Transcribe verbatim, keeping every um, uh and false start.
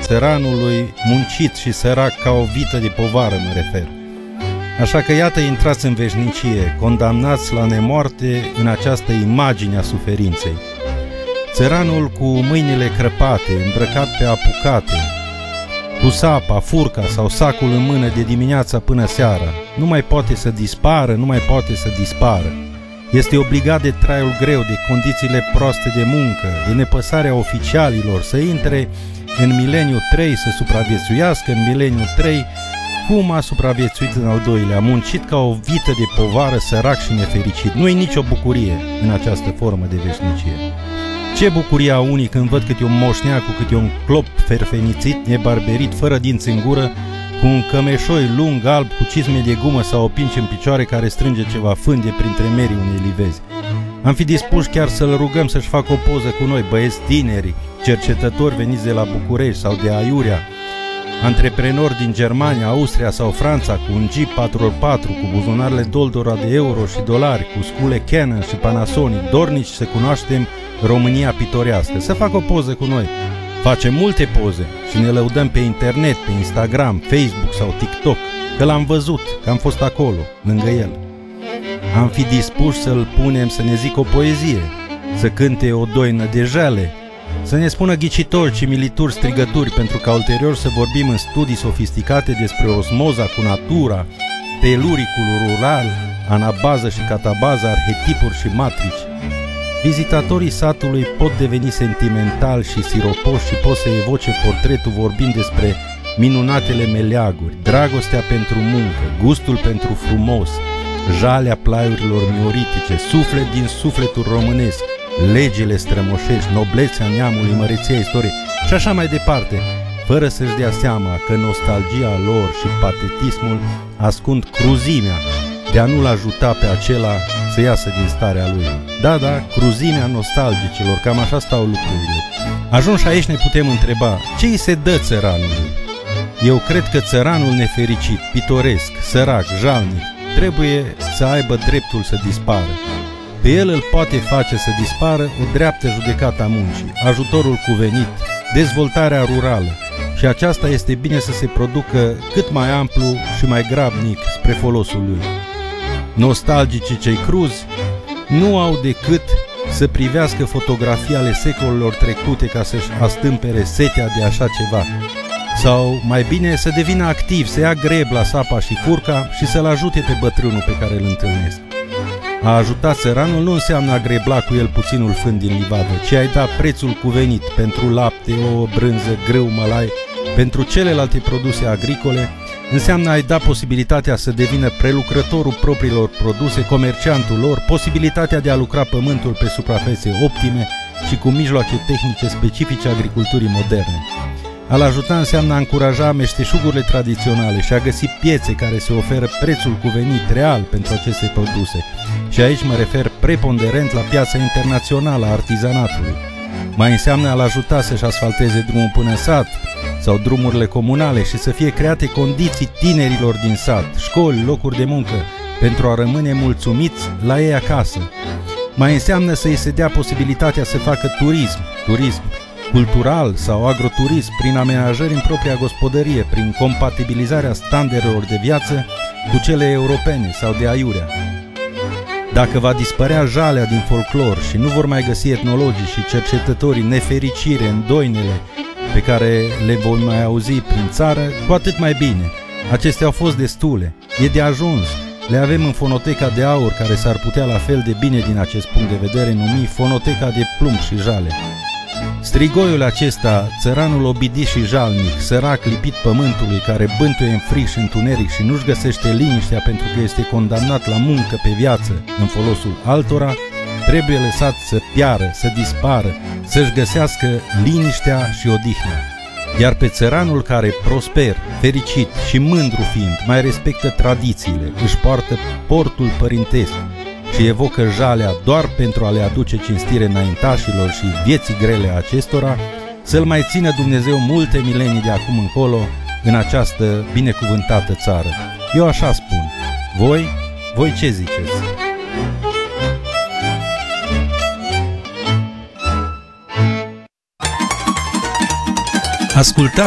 țăranului muncit și sărac ca o vită de povară, mă refer. Așa că iată, intrați în veșnicie, condamnați la nemoarte în această imagine a suferinței. Țăranul cu mâinile crăpate, îmbrăcat pe apucate, cu sapa, furca sau sacul în mână de dimineața până seara, nu mai poate să dispară, nu mai poate să dispară. Este obligat de traiul greu, de condițiile proaste de muncă, de nepăsarea oficialilor, să intre în mileniul trei, să supraviețuiască în mileniul trei, cum a supraviețuit în al doilea, a muncit ca o vită de povară, sărac și nefericit. Nu e nicio bucurie în această formă de veșnicie. Ce bucurie au unii când văd câte un moșneacu, câte un clop ferfenițit, nebarberit, fără dinți în gură, cu un cămeșoi lung, alb, cu cizme de gumă sau o pince în picioare care strânge ceva fânde printre merii unei livezi. Am fi dispuși chiar să-l rugăm să-și facă o poză cu noi, băieți tineri, cercetători veniți de la București sau de aiurea, antreprenori din Germania, Austria sau Franța, cu un Jeep patru pe patru, cu buzunarele doldora de euro și dolari, cu scule Canon și Panasonic, dornici să cunoaștem România pitorească, să facă o poză cu noi. Facem multe poze și ne lăudăm pe internet, pe Instagram, Facebook sau TikTok, că l-am văzut, că am fost acolo, lângă el. Am fi dispuși să-l punem să ne zică o poezie, să cânte o doină de jale, să ne spună ghicitori, cimilituri, strigături, pentru ca ulterior să vorbim în studii sofisticate despre osmoza cu natura, teluricul rural, anabază și catabază, arhetipuri și matrici. Vizitatorii satului pot deveni sentimentali și siropoși și pot să evoce portretul vorbind despre minunatele meleaguri, dragostea pentru muncă, gustul pentru frumos, jalea plaiurilor mioritice, suflet din sufletul românesc, legile strămoșești, noblețea neamului, măreția istoriei și așa mai departe, fără să-și dea seama că nostalgia lor și patetismul ascund cruzimea de a nu-l ajuta pe acela să iasă din starea lui. Da, da, cruzimea nostalgicilor, cam așa stau lucrurile. Ajuns aici ne putem întreba, ce îi se dă țăranului? Eu cred că țăranul nefericit, pitoresc, sărac, jalnic, trebuie să aibă dreptul să dispară. Pe el îl poate face să dispară o dreaptă judecată a muncii, ajutorul cuvenit, dezvoltarea rurală, și aceasta este bine să se producă cât mai amplu și mai grabnic spre folosul lui. Nostalgicii cei cruzi nu au decât să privească fotografii ale secolelor trecute ca să-și astâmpere setea de așa ceva, sau mai bine să devină activ, să ia grebla, sapa și furca și să-l ajute pe bătrânul pe care îl întâlnesc. A ajuta țăranul nu înseamnă a grebla cu el puținul fân din livadă, ci a-i da prețul cuvenit pentru lapte, ouă, brânză, grâu, mălai, pentru celelalte produse agricole, înseamnă a-i da posibilitatea să devină prelucrătorul propriilor produse, comerciantul lor, posibilitatea de a lucra pământul pe suprafețe optime și cu mijloace tehnice specifice agriculturii moderne. A-l ajuta înseamnă a încuraja meșteșugurile tradiționale și a găsi piețe care se oferă prețul cuvenit real pentru aceste produse. Și aici mă refer preponderent la piața internațională a artizanatului. Mai înseamnă a-l ajuta să-și asfalteze drumul până în sat sau drumurile comunale și să fie create condiții tinerilor din sat, școli, locuri de muncă, pentru a rămâne mulțumiți la ei acasă. Mai înseamnă să îi se dea posibilitatea să facă turism, turism cultural sau agroturism prin amenajări în propria gospodărie, prin compatibilizarea standardelor de viață cu cele europene sau de aiurea. Dacă va dispărea jalea din folclor și nu vor mai găsi etnologii și cercetătorii nefericire în doinele pe care le vom mai auzi prin țară, cu atât mai bine. Acestea au fost destule. E de ajuns. Le avem în fonoteca de aur, care s-ar putea la fel de bine din acest punct de vedere numi fonoteca de plumb și jale. Strigoiul acesta, țăranul obidit și jalnic, sărac lipit pământului, care bântuie în frig și întuneric și nu-și găsește liniștea pentru că este condamnat la muncă pe viață în folosul altora, trebuie lăsat să piară, să dispară, să-și găsească liniștea și odihna. Iar pe țăranul care, prosper, fericit și mândru fiind, mai respectă tradițiile, își poartă portul părintesc și evocă jalea doar pentru a le aduce cinstire înaintașilor și vieții grele a acestora, să-l mai țină Dumnezeu multe milenii de acum încolo în această binecuvântată țară. Eu așa spun. Voi? Voi ce ziceți? Ascultați